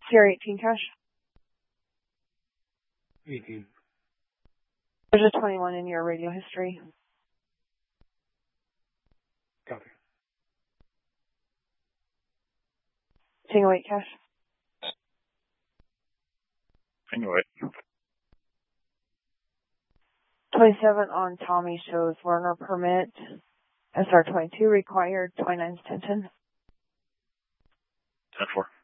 Sierra 18 cash. 18. There's a 21 in your radio history. Copy. Tango 8 cash. Tango 8. 27 on Tommy shows learner permit. SR22 required. 29's 1010. 10-4.